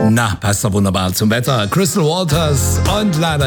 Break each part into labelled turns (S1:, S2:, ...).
S1: Na, passt doch wunderbar zum Wetter. Crystal Waters und leider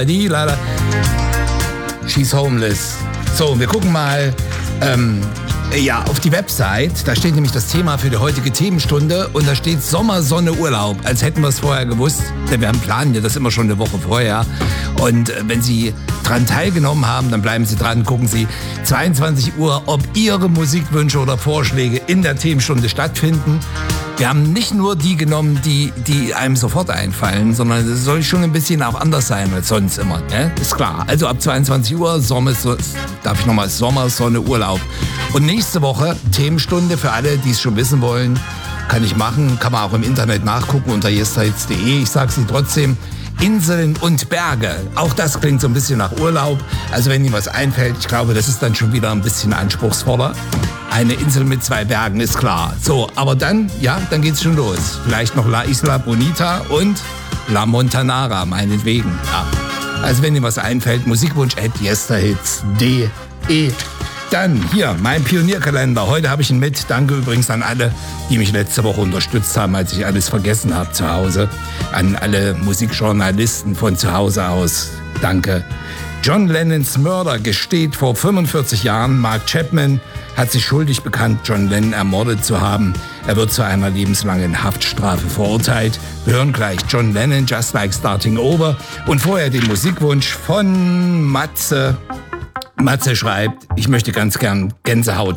S1: She's Homeless. So, wir gucken mal auf die Website. Da steht nämlich das Thema für die heutige Themenstunde und da steht Sommer, Sonne, Urlaub. Als hätten wir es vorher gewusst, denn wir planen ja das immer schon eine Woche vorher. Und wenn Sie dran teilgenommen haben, dann bleiben Sie dran, gucken Sie 22 Uhr, ob Ihre Musikwünsche oder Vorschläge in der Themenstunde stattfinden. Wir haben nicht nur die genommen, die einem sofort einfallen, sondern es soll schon ein bisschen auch anders sein als sonst immer. Ne? Ist klar. Also ab 22 Uhr, Sommer, Sonne, Urlaub. Und nächste Woche Themenstunde für alle, die es schon wissen wollen. Kann ich machen, kann man auch im Internet nachgucken unter yesterhits.de. Ich sage sie trotzdem. Inseln und Berge. Auch das klingt so ein bisschen nach Urlaub. Also wenn Ihnen was einfällt, ich glaube, das ist dann schon wieder ein bisschen anspruchsvoller. Eine Insel mit 2 Bergen ist klar. So, aber dann geht's schon los. Vielleicht noch La Isla Bonita und La Montanara, meinetwegen. Ja. Also wenn Ihnen was einfällt, musikwunsch@yesterhits.de. Dann hier, mein Pionierkalender. Heute habe ich ihn mit. Danke übrigens an alle, die mich letzte Woche unterstützt haben, als ich alles vergessen habe zu Hause. An alle Musikjournalisten von zu Hause aus. Danke. John Lennons Mörder gesteht vor 45 Jahren. Mark Chapman hat sich schuldig bekannt, John Lennon ermordet zu haben. Er wird zu einer lebenslangen Haftstrafe verurteilt. Wir hören gleich John Lennon, Just Like Starting Over. Und vorher den Musikwunsch von Matze. Matze schreibt, ich möchte ganz gern Gänsehaut